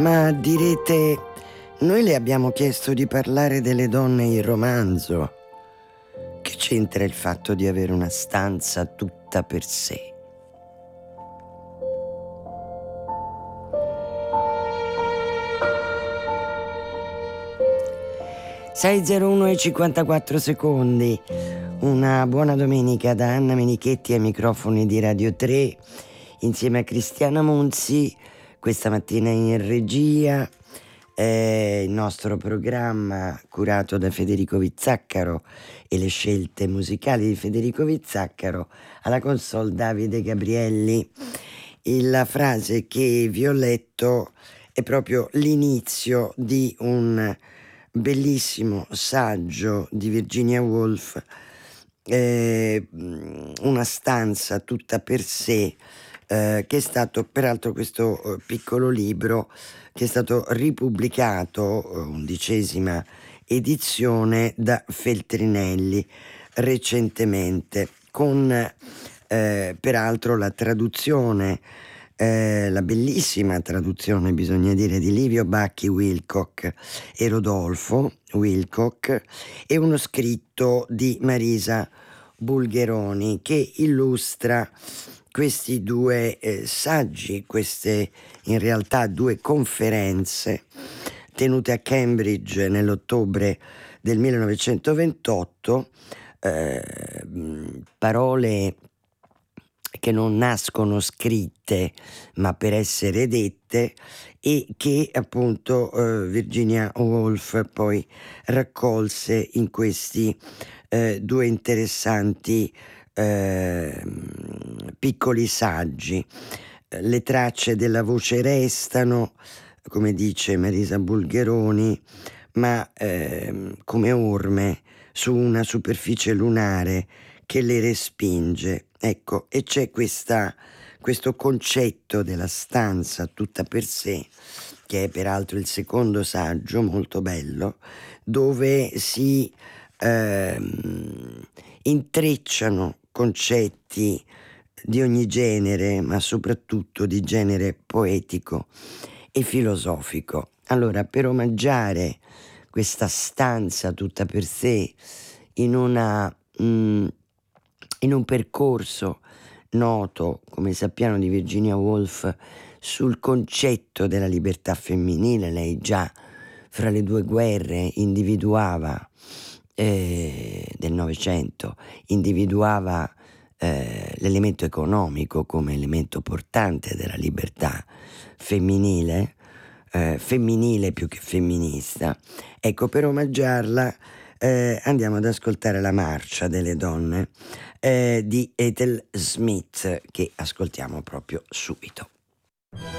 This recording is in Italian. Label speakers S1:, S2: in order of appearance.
S1: Ma direte, noi le abbiamo chiesto di parlare delle donne in romanzo. Che c'entra il fatto di avere una stanza tutta per sé? (6:01:54). Una buona domenica da Anna Menichetti ai microfoni di Radio 3, insieme a Cristiana Monzi, questa mattina in regia. Il nostro programma curato da Federico Vizzaccaro e le scelte musicali di Federico Vizzaccaro, alla console Davide Gabrielli. La frase che vi ho letto è proprio l'inizio di un bellissimo saggio di Virginia Woolf, una stanza tutta per sé, che è stato peraltro questo piccolo libro che è stato ripubblicato, 11ª edizione, da Feltrinelli recentemente, con peraltro la traduzione, la bellissima traduzione, bisogna dire, di Livio Bacchi Wilcock e Rodolfo Wilcock, e uno scritto di Marisa Bulgheroni che illustra questi due saggi, queste in realtà due conferenze tenute a Cambridge nell'ottobre del 1928, parole che non nascono scritte ma per essere dette, e che appunto Virginia Woolf poi raccolse in questi due interessanti piccoli saggi. Le tracce della voce restano, come dice Marisa Bulgheroni, ma come orme su una superficie lunare che le respinge. Ecco, e c'è questo concetto della stanza tutta per sé, che è peraltro il secondo saggio, molto bello, dove si intrecciano concetti di ogni genere, ma soprattutto di genere poetico e filosofico. Allora, per omaggiare questa stanza tutta per sé in un percorso noto, come sappiamo, di Virginia Woolf sul concetto della libertà femminile, lei già fra le due guerre individuava, del Novecento, individuava l'elemento economico come elemento portante della libertà femminile, femminile più che femminista. Ecco, per omaggiarla andiamo ad ascoltare La marcia delle donne di Ethel Smith, che ascoltiamo proprio subito.